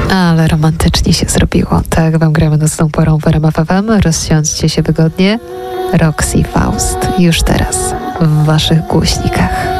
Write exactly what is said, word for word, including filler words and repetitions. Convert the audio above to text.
Ale romantycznie się zrobiło. Tak wam gramy nocną porą w R M F F M. Rozsiądźcie się wygodnie. Roxy Faust już teraz w waszych głośnikach.